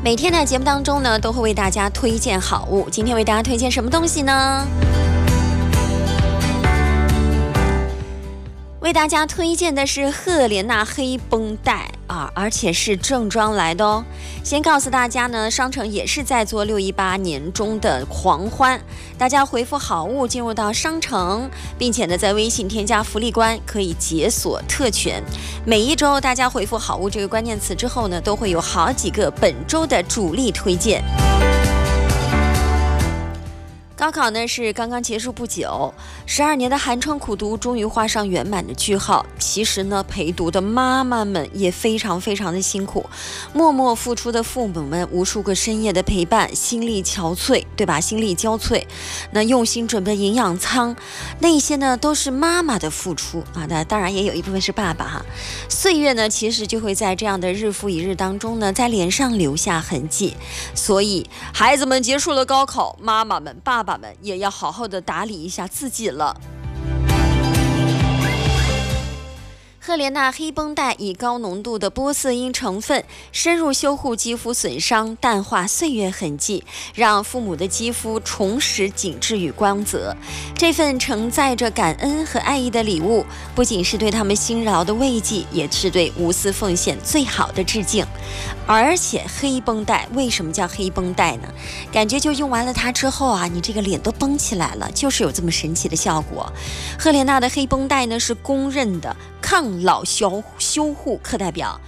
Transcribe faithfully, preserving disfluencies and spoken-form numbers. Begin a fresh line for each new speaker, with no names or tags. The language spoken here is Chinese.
每天的节目当中呢，都会为大家推荐好物。今天为大家推荐什么东西呢？为大家推荐的是赫莲娜黑绷带啊，而且是正装来的哦。先告诉大家呢，商城也是在做六一八年中的狂欢，大家回复好物进入到商城，并且呢在微信添加福利官可以解锁特权。每一周大家回复好物这个关键词之后呢，都会有好几个本周的主力推荐。高考呢是刚刚结束不久，十二年的寒窗苦读终于画上圆满的句号。其实呢，陪读的妈妈们也非常非常的辛苦，默默付出的父母们，无数个深夜的陪伴，心力憔悴，对吧？心力交瘁。那用心准备营养舱，那些呢都是妈妈的付出啊。那当然也有一部分是爸爸哈。岁月呢，其实就会在这样的日复一日当中呢，在脸上留下痕迹。所以，孩子们结束了高考，妈妈们、爸爸们也要好好的打理一下自己了。赫莲娜黑绷带以高浓度的玻色因成分深入修护肌肤损伤，淡化岁月痕迹，让父母的肌肤重拾紧致与光泽。这份承载着感恩和爱意的礼物，不仅是对他们辛劳的慰藉，也是对无私奉献最好的致敬。而且黑绷带为什么叫黑绷带呢？感觉就用完了它之后啊，你这个脸都绷起来了，就是有这么神奇的效果。赫莲娜的黑绷带呢是公认的抗老修修护课代表，